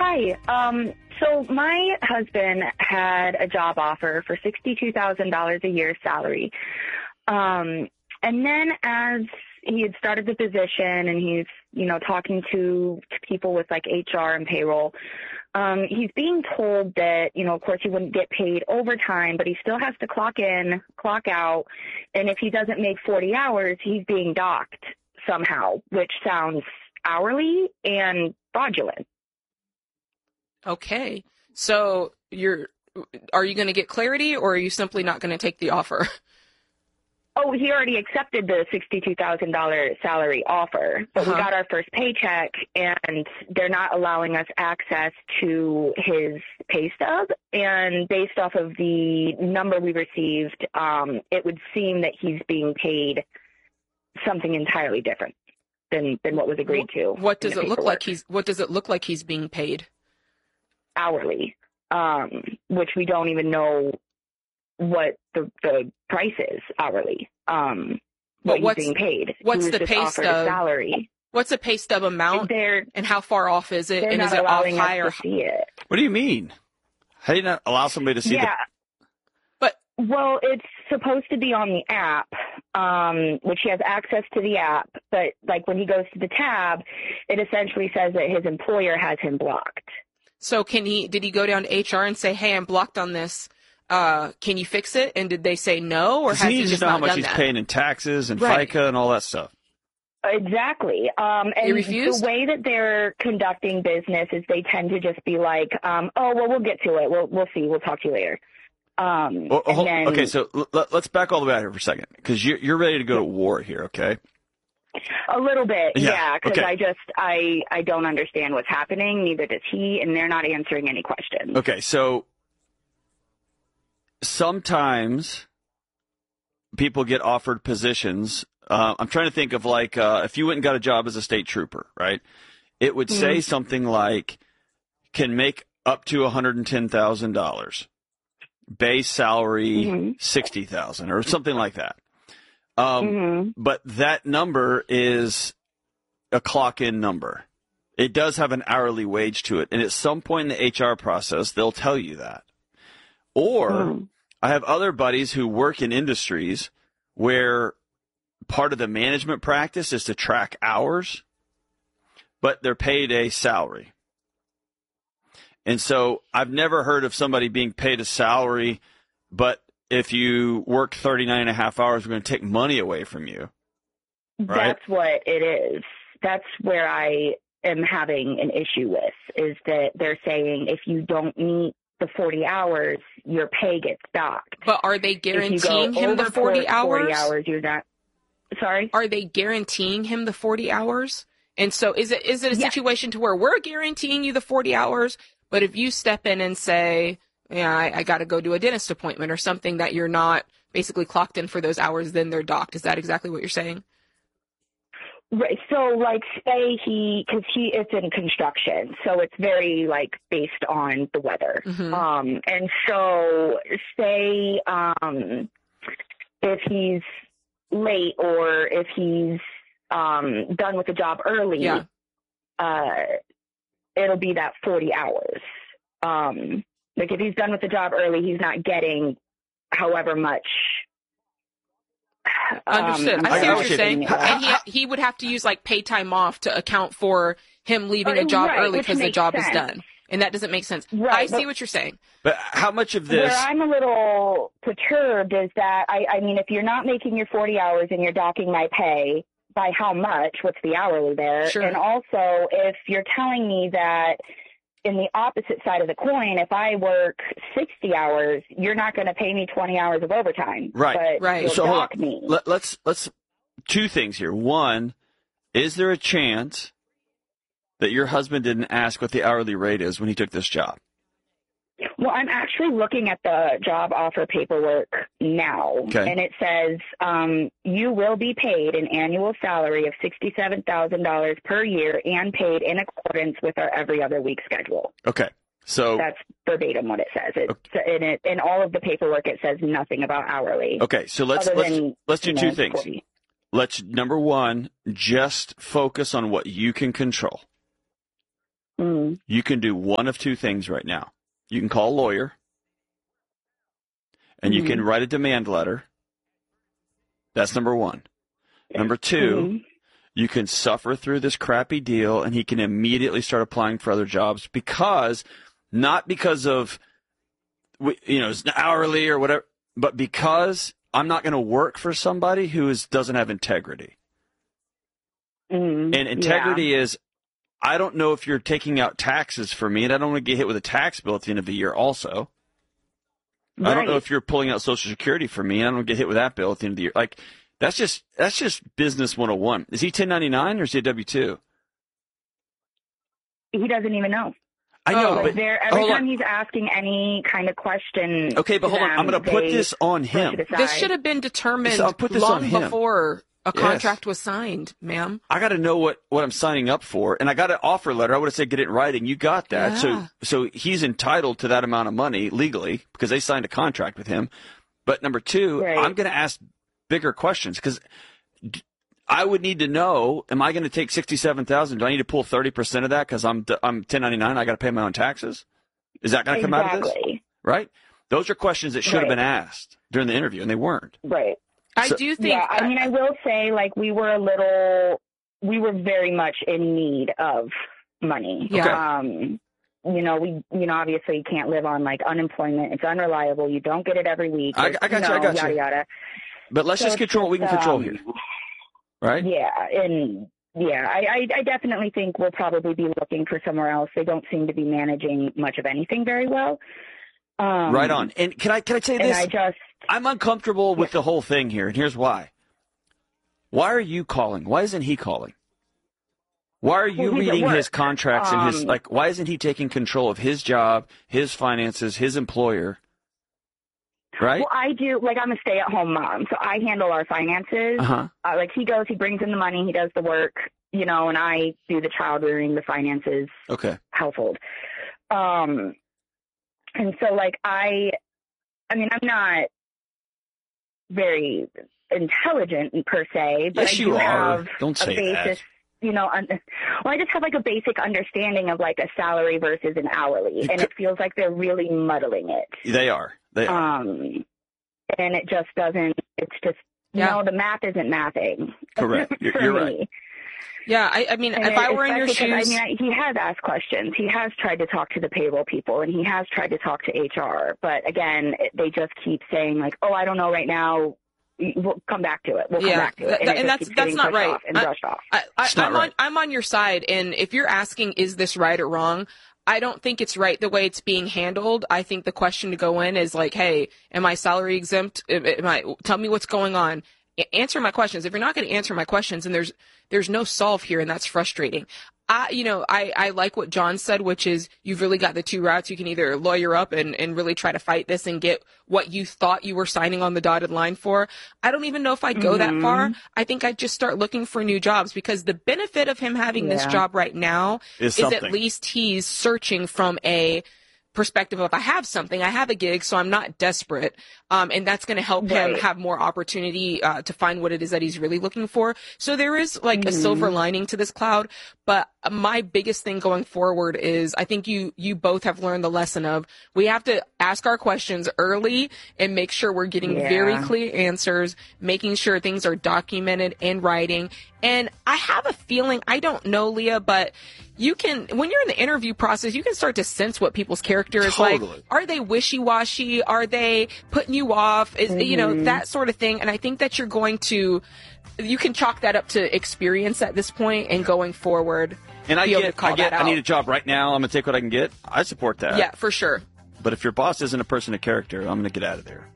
Hi. So my husband had a job offer for $62,000 a year salary. And then as he had started the position and he's, talking to people with like HR and payroll, he's being told that, of course he wouldn't get paid overtime, but he still has to clock in, clock out. And if he doesn't make 40 hours, he's being docked somehow, which sounds hourly and fraudulent. Okay. So are you going to get clarity, or are you simply not going to take the offer? Oh, he already accepted the $62,000 salary offer, but we got our first paycheck, and they're not allowing us access to his pay stub. And based off of the number we received, it would seem that he's being paid something entirely different than what was agreed to. What does it look like he's being paid? Hourly, which we don't even know what the price is hourly. What he's being paid. What's the pay stub salary? What's the pay stub amount? And how far off is it? And is it off high or high? What do you mean? How do you not allow somebody to see Well, it's supposed to be on the app, which he has access to the app. But like when he goes to the tab, it essentially says that his employer has him blocked. So did he go down to HR and say, hey, I'm blocked on this. Can you fix it? And did they say no, or has he just know not how much done he's that? paying in taxes and FICA and all that stuff? Exactly. And he refused? The way that they're conducting business is they tend to just be like, we'll get to it. We'll see. We'll talk to you later. Okay, so let's back all the way out here for a second, because you're ready to go to war here, okay? A little bit, yeah, because okay. I don't understand what's happening, neither does he, and they're not answering any questions. Okay, so sometimes people get offered positions. I'm trying to think of if you went and got a job as a state trooper, right? It would say something like, can make up to $110,000. Base salary $60,000 or something like that. But that number is a clock-in number. It does have an hourly wage to it, and at some point in the HR process, they'll tell you that. Or I have other buddies who work in industries where part of the management practice is to track hours, but they're paid a salary. And so I've never heard of somebody being paid a salary, but if you work 39 and a half hours, we're going to take money away from you. Right? That's what it is. That's where I am having an issue with, is that they're saying if you don't meet the 40 hours, your pay gets docked. But are they guaranteeing him the 40 hours? 40 hours, you're not. Sorry? Are they guaranteeing him the 40 hours? And so is it a situation to where we're guaranteeing you the 40 hours, but if you step in and say, I got to go do a dentist appointment or something that you're not basically clocked in for those hours, then they're docked. Is that exactly what you're saying? Right. So, say because he is in construction, so it's very, based on the weather. And so, say if he's late or if he's done with the job early, it'll be that 40 hours. If he's done with the job early, he's not getting however much. Understood. I see what you're saying. And he would have to use paid time off to account for him leaving a job early because the job is done. And that doesn't make sense. I see what you're saying. But how much of this... Where I'm a little perturbed is that, I mean, if you're not making your 40 hours and you're docking my pay, by how much? What's the hourly there? Sure. And also, if you're telling me that in the opposite side of the coin, if I work 60 hours, you're not going to pay me 20 hours of overtime. Right. But you'll so dock me. Let's two things here. One, is there a chance that your husband didn't ask what the hourly rate is when he took this job? Well, I'm actually looking at the job offer paperwork now, and it says you will be paid an annual salary of $67,000 per year and paid in accordance with our every other week schedule. Okay. So that's verbatim what it says. In all of the paperwork, it says nothing about hourly. Okay, so let's do two things. 40. Let's, number one, just focus on what you can control. You can do one of two things right now. You can call a lawyer, and you can write a demand letter. That's number one. Number two, you can suffer through this crappy deal, and he can immediately start applying for other jobs not because of, it's hourly or whatever, but because I'm not going to work for somebody who doesn't have integrity. And integrity is, I don't know if you're taking out taxes for me, and I don't want to get hit with a tax bill at the end of the year also. Right. I don't know if you're pulling out Social Security for me, and I don't want to get hit with that bill at the end of the year. Like, that's just business 101. Is he 1099 or is he a W-2? He doesn't even know. I know, but every time he's asking any kind of question. Okay, but hold on. I'm going to put this on him. This should have been determined long before a contract was signed, ma'am. I got to know what I'm signing up for, and I got an offer letter. I would have said get it in writing. You got that. Yeah. So he's entitled to that amount of money legally because they signed a contract with him. But number two, right. I'm going to ask bigger questions because I would need to know, am I going to take $67,000? Do I need to pull 30% of that because I'm 1099? I got to pay my own taxes? Is that going to come out of this? Right? Those are questions that should have been asked during the interview, and they weren't. Right. I do think. Yeah, I mean, I will say, like, we were very much in need of money. Yeah. We obviously can't live on like unemployment. It's unreliable. You don't get it every week. I got you. Yada yada. But let's just control what we can control here. Right? Yeah, and I definitely think we'll probably be looking for somewhere else. They don't seem to be managing much of anything very well. Right on. And can I say this? I'm uncomfortable with the whole thing here, and here's why. Why are you calling? Why isn't he calling? Why are you reading his contracts and why isn't he taking control of his job, his finances, his employer? Right? Well, I do. Like, I'm a stay-at-home mom, so I handle our finances. He goes, he brings in the money, he does the work, and I do the child rearing, the finances, household. And so, like, I mean, I'm not very intelligent per se, but yes, you are. Don't say that. I just have like a basic understanding of like a salary versus an hourly, and it feels like they're really muddling it. They are. And it just doesn't. It's just the math isn't mathing. Correct. You're right. Yeah, I mean, if I were in your shoes, he has asked questions. He has tried to talk to the payroll people, and he has tried to talk to HR. But again, they just keep saying like, "Oh, I don't know right now. We'll come back to it. We'll come back to it." And that's not right. I'm on your side, and if you're asking, is this right or wrong? I don't think it's right the way it's being handled. I think the question to go in is like, hey, am I salary exempt? Tell me what's going on. Answer my questions. If you're not going to answer my questions, and there's no solve here, and that's frustrating. I like what John said, which is you've really got the two routes. You can either lawyer up and really try to fight this and get what you thought you were signing on the dotted line for. I don't even know if I'd go that far. I think I'd just start looking for new jobs because the benefit of him having this job right now is at least he's searching from a perspective of I have something, I have a gig, so I'm not desperate. And that's going to help him have more opportunity to find what it is that he's really looking for. So there is like a silver lining to this cloud. But my biggest thing going forward is I think you both have learned the lesson of we have to ask our questions early and make sure we're getting very clear answers, making sure things are documented in writing. And I have a feeling, I don't know, Leah, but you can, when you're in the interview process, you can start to sense what people's character is like. Are they wishy-washy? Are they putting you off? That sort of thing. And I think that you can chalk that up to experience at this point and going forward. And I need a job right now. I'm going to take what I can get. I support that. Yeah, for sure. But if your boss isn't a person of character, I'm going to get out of there.